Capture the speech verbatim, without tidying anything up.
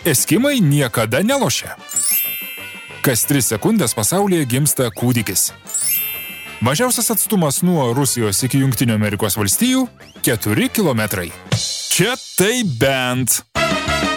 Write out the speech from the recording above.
Eskimai niekada nelošia. Kas tris sekundės pasaulyje gimsta kūdikis. Mažiausias atstumas nuo Rusijos iki Jungtinių Amerikos valstijų – keturi kilometrai. Čia tai bent.